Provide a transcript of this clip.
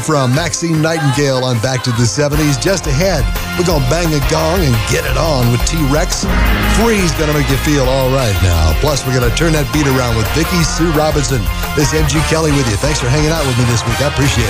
from Maxine Nightingale on Back to the 70s. Just ahead, we're going to bang a gong and get it on with T-Rex. Free's going to make you feel all right now. Plus, we're going to turn that beat around with Vicky Sue Robinson. This is MG Kelly with you. Thanks for hanging out with me this week. I appreciate it.